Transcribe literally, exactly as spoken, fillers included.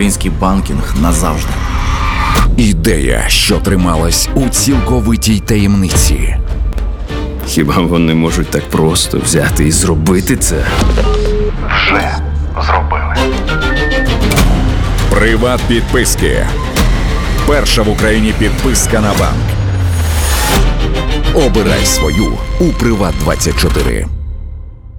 український банкінг назавжди. Ідея, що трималась у цілковитій таємниці. Хіба вони можуть так просто взяти і зробити це? Вже зробили. Приват-підписки. Перша в Україні підписка на банк. Обирай свою у Приват двадцять чотири.